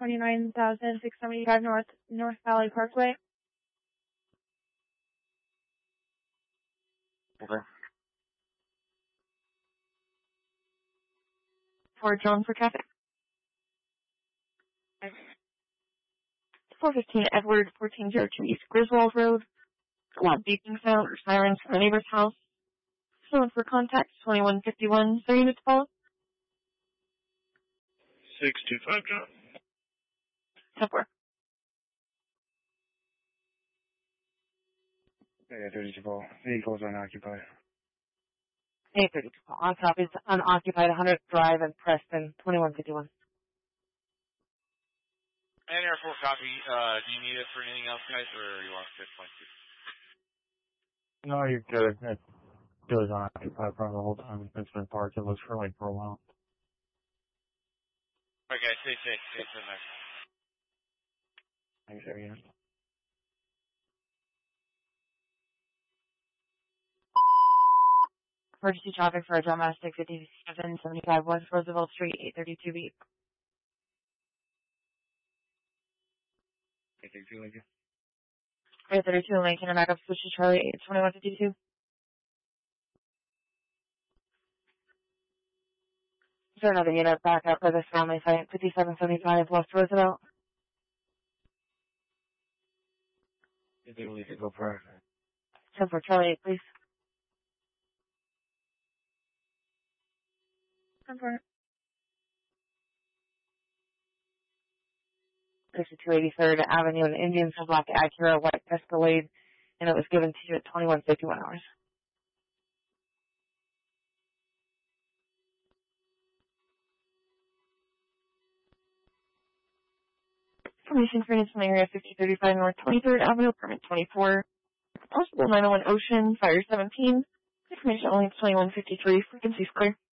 29,675 North Valley Parkway. Okay. For John for traffic. 415 Edward, 1402 East Griswold Road. A loud beeping sound or sirens from a neighbor's house. Someone for contact, 2151. So units call. 625, John. 10-4. Yeah, 32 call. Vehicles unoccupied. 832 call. On copies, unoccupied, 100 Drive in Preston, 2151. And Air 4 copy. Do you need it for anything else, guys, or you want 6.2? No, you're good. It goes unoccupied probably the whole time. It's been parked. It looks for a while. Okay, stay safe. Stay safe there. Thanks, Ariane. Emergency traffic for a domestic 5775 West Roosevelt Street, 832 beep. 832, Lincoln. 832 Lincoln and backup switch to Charlie, 2152. Is there another unit backup for this family site, 5775 West Roosevelt? If they leave it, go private. 10 for Charlie 8, please. 10-4. 6283rd Avenue in Indian, some black Acura, white Escalade, and it was given to you at 2151 hours. Information for units from the area 5035 North 23rd Avenue, permit 24. Possible 901 Ocean, fire 17. Information only 2153, frequency square.